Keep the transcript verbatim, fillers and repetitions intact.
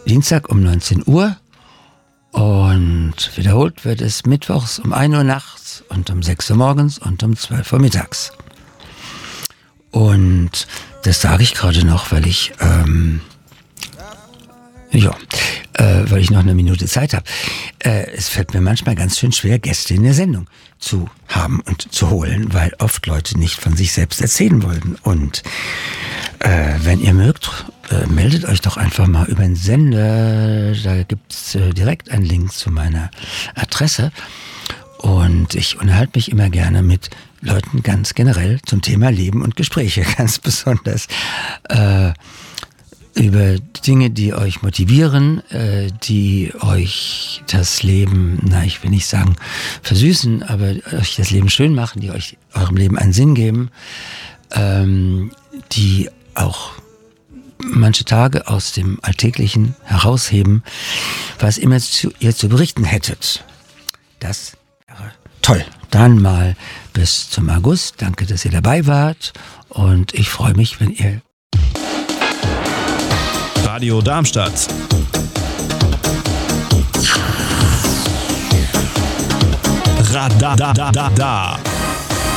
Dienstag um neunzehn Uhr und wiederholt wird es mittwochs um ein Uhr nachts und um sechs Uhr morgens und um zwölf Uhr mittags. Und das sage ich gerade noch, weil ich ähm, ja, äh, weil ich noch eine Minute Zeit habe. Äh, es fällt mir manchmal ganz schön schwer, Gäste in der Sendung zu haben und zu holen, weil oft Leute nicht von sich selbst erzählen wollen. Und äh, wenn ihr mögt, äh, meldet euch doch einfach mal über den Sender. Da gibt's äh, direkt einen Link zu meiner Adresse. Und ich unterhalte mich immer gerne mit Leuten ganz generell zum Thema Leben und Gespräche, ganz besonders äh, über Dinge, die euch motivieren, äh, die euch das Leben, na, ich will nicht sagen versüßen, aber euch das Leben schön machen, die euch eurem Leben einen Sinn geben, ähm, die auch manche Tage aus dem Alltäglichen herausheben, was immer zu, ihr zu berichten hättet. Das wäre toll. Dann mal bis zum August. Danke, dass ihr dabei wart und ich freue mich, wenn ihr Radio Darmstadt. Radadadada.